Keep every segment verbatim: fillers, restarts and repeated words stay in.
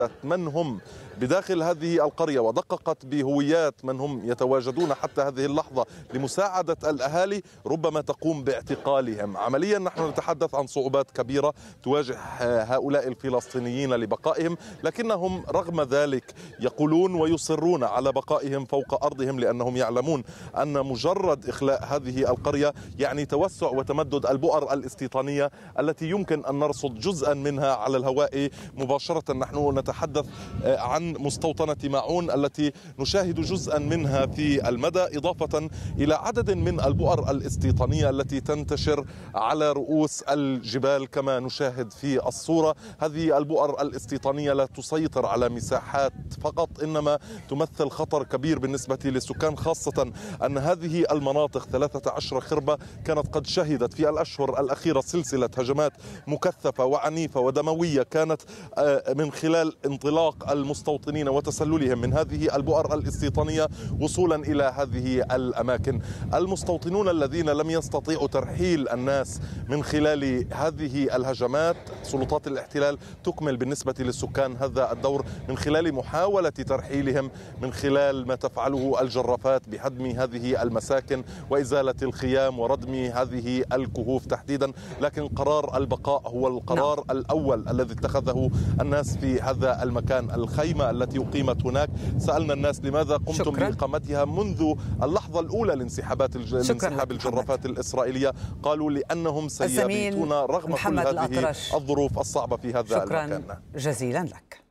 من هم بداخل هذه القرية ودققت بهويات من هم يتواجدون حتى هذه اللحظة لمساعدة الأهالي، ربما تقوم باعتقالهم. عمليا نحن نتحدث عن صعوبات كبيرة تواجه هؤلاء الفلسطينيين لبقائهم، لكنهم رغم ذلك يقولون ويصرون على بقائهم فوق أرضهم، لأنهم يعلمون أن مجرد إخلاء هذه القرية يعني توسع وتمدد البؤر الاستيطانية التي يمكن أن نرصد جزءا منها على الهواء مباشرة. نحن نتحدث عن مستوطنة ماعون التي نشاهد جزءا منها في المدى، إضافة إلى عدد من البؤر الاستيطانية التي تنتشر على رؤوس الجبال كما نشاهد في الصورة. هذه البؤر الاستيطانية لا تسيطر على مساحات فقط، إنما تمثل خطر كبير بالنسبة للسكان، خاصة أن هذه المناطق ثلاثة عشر خربة كانت قد شهدت في الأشهر الأخيرة سلسلة هجمات مكثفة وعنيفة ودموية كانت من خلال انطلاق المستوطنين وتسللهم من هذه البؤر الاستيطانية وصولا إلى هذه الأماكن. المستوطنون الذين لم يستطيعوا ترحيل الناس من خلال هذه الهجمات، سلطات الاحتلال تكمل بالنسبة للسكان هذا الدور من خلال محاولة ترحيلهم، من خلال ما تفعله الجرافات بهدم هذه المساكن وإزالة الخيام وردم هذه الكهوف تحديدا. لكن قرار البقاء هو القرار نعم. الأول الذي اتخذه الناس في هذا المكان. الخيمة التي أقيمت هناك، سألنا الناس لماذا قمتم شكرا. بإقامتها منذ اللحظة الأولى لانسحابات الانسحاب الجرافات الإسرائيلية؟ قالوا لأنهم سيبيتون رغم كل هذه الأطرش. الظروف الصعبة في هذا شكرا المكان. شكرا جزيلا لك.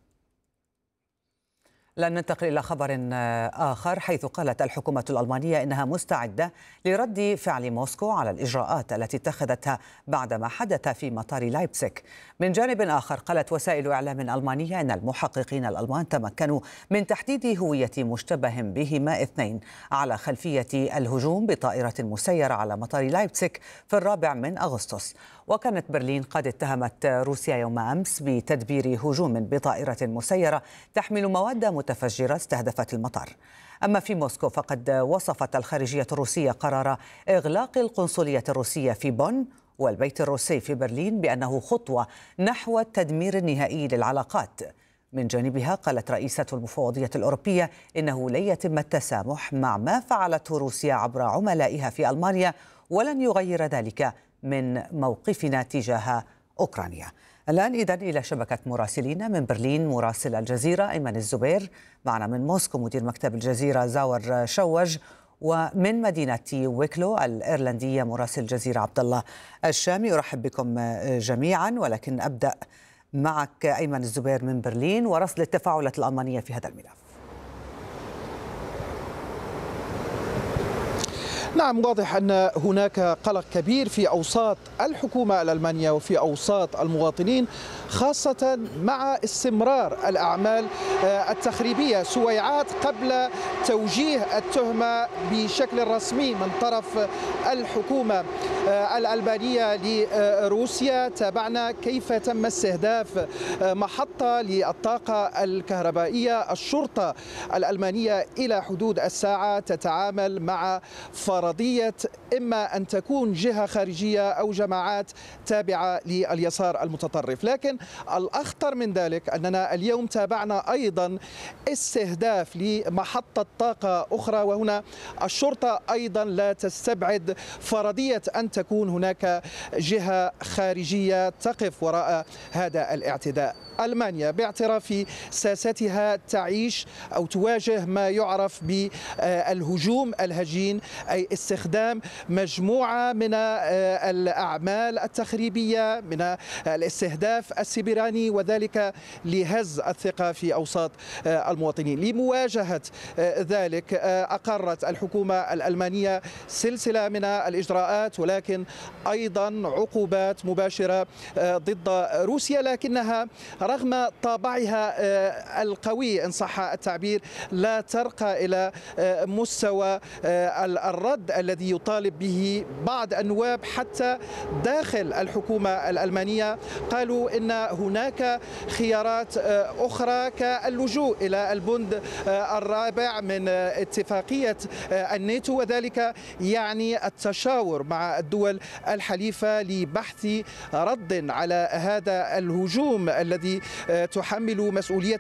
لن ننتقل إلى خبر آخر، حيث قالت الحكومة الألمانية إنها مستعدة لرد فعل موسكو على الإجراءات التي اتخذتها بعد ما حدث في مطار لايبزيغ. من جانب آخر، قالت وسائل إعلام ألمانية إن المحققين الألمان تمكنوا من تحديد هوية مشتبه بهما اثنين على خلفية الهجوم بطائرة مسيرة على مطار لايبزيغ في الرابع من أغسطس. وكانت برلين قد اتهمت روسيا يوم أمس بتدبير هجوم بطائرة مسيرة تحمل مواد متفجرة استهدفت المطار. أما في موسكو فقد وصفت الخارجية الروسية قرار إغلاق القنصلية الروسية في بون والبيت الروسي في برلين بأنه خطوة نحو التدمير النهائي للعلاقات. من جانبها قالت رئيسة المفوضية الأوروبية إنه لن يتم التسامح مع ما فعلته روسيا عبر عملائها في ألمانيا، ولن يغير ذلك من موقفنا تجاه أوكرانيا. الآن إذن إلى شبكة مراسلين من برلين، مراسل الجزيرة أيمن الزبير، معنا من موسكو مدير مكتب الجزيرة زاور شوج، ومن مدينة ويكلو الإيرلندية مراسل الجزيرة عبد الله الشامي. أرحب بكم جميعا، ولكن أبدأ معك أيمن الزبير من برلين ورصد التفاعلات الألمانية في هذا الملف. نعم، واضح أن هناك قلق كبير في أوساط الحكومة الألمانية وفي أوساط المواطنين، خاصة مع استمرار الأعمال التخريبية سويعات قبل توجيه التهمة بشكل رسمي من طرف الحكومة الألبانية لروسيا. تابعنا كيف تم استهداف محطة للطاقة الكهربائية. الشرطة الألمانية إلى حدود الساعة تتعامل مع فرضية إما أن تكون جهة خارجية أو جماعات تابعة لليسار المتطرف. لكن الأخطر من ذلك أننا اليوم تابعنا أيضا استهداف لمحطة طاقة أخرى، وهنا الشرطة أيضا لا تستبعد فرضية أن تكون هناك جهة خارجية تقف وراء هذا الاعتداء. ألمانيا باعتراف ساستها تعيش أو تواجه ما يعرف بالهجوم الهجين، أي استخدام مجموعة من الأعمال التخريبية من الاستهداف السبراني، وذلك لهز الثقة في أوساط المواطنين. لمواجهة ذلك أقرت الحكومة الألمانية سلسلة من الإجراءات، ولكن أيضا عقوبات مباشرة ضد روسيا، لكنها رغم طابعها القوي إن صح التعبير لا ترقى إلى مستوى الرد الذي يطالب به بعض النواب حتى داخل الحكومة الألمانية. قالوا إن هناك خيارات أخرى كاللجوء إلى البند الرابع من اتفاقية الناتو، وذلك يعني التشاور مع الدول الحليفة لبحث رد على هذا الهجوم الذي تحمل مسؤولية